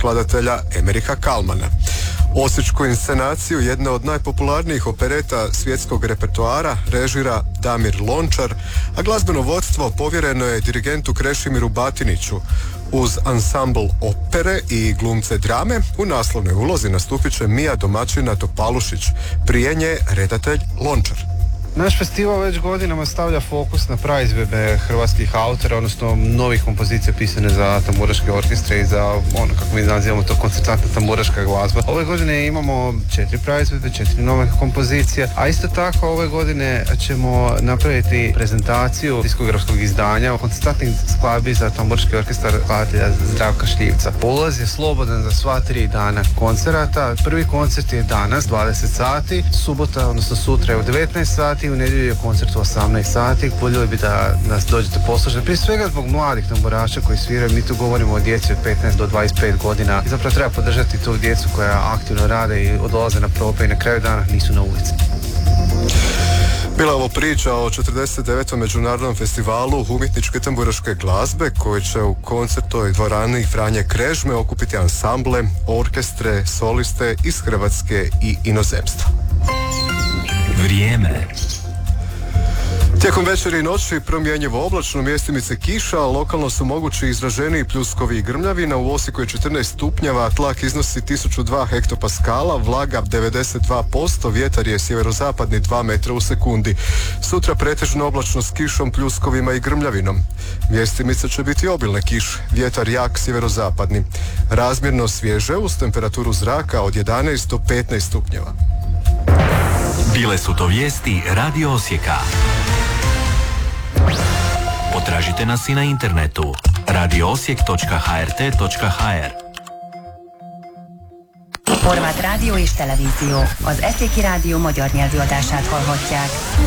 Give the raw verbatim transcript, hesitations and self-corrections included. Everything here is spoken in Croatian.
skladatelja Emerika Kalmana. Osječku inscenaciju jedne od najpopularnijih opereta svjetskog repertoara režira Damir Lončar, a glazbeno vodstvo povjereno je dirigentu Krešimiru Batiniću. Uz ansambl opere i glumce drame u naslovnoj ulozi nastupit će Mija Domaćina Topalušić, prije nje redatelj Lončar. Naš festival već godinama stavlja fokus na praizvedbe hrvatskih autora, odnosno novih kompozicija pisane za tamburaške orkestre i za ono kako mi nazivamo to koncertantna tamburaška glazba. Ove godine imamo četiri praizvedbe, četiri nove kompozicije, a isto tako ove godine ćemo napraviti prezentaciju diskografskog izdanja koncertantnih skladbi za tamburaški orkestar skladatelja Zdravka Šljivca. Ulaz je slobodan za sva tri dana koncerata. Prvi koncert je danas dvadeset sati, subota odnosno sutra je u devetnaest sati, u nedjelju je koncert u osamnaest sati. Voljeli bi da nas dođete poslušati. Prije svega zbog mladih tamburaša koji sviraju. Mi tu govorimo o djeci od petnaest do dvadeset pet godina. I zapravo treba podržati tu djecu koja aktivno rade i odlaze na probe i na kraju dana nisu na ulici. Bila je ovo priča o četrdeset devetom međunarodnom festivalu umjetničke tamburaške glazbe koji će u koncertnoj dvorani Franje Krežme okupiti ansamble, orkestre, soliste iz Hrvatske i inozemstva. Vrijeme. Tijekom večeri i noći promjenjivo oblačno, mjestimice kiša, lokalno su mogući izraženiji pljuskovi i grmljavina. U Osijeku je četrnaest stupnjeva, tlak iznosi tisuću dva hektopaskala, vlaga devedeset dva posto, vjetar je sjeverozapadni dva metra u sekundi. Sutra pretežno oblačno s kišom, pljuskovima i grmljavinom. Mjestimice će biti obilne kiše, vjetar jak sjeverozapadni. Razmjerno svježe uz temperaturu zraka od jedanaest do petnaest stupnjeva. Bile su to vijesti Radio Osijeka. Potražite nas i na internetu radio osijek točka h r t točka h r. Horváth rádió és televízió. Az Eszéki Rádió magyar nyelvű adását hallhatják.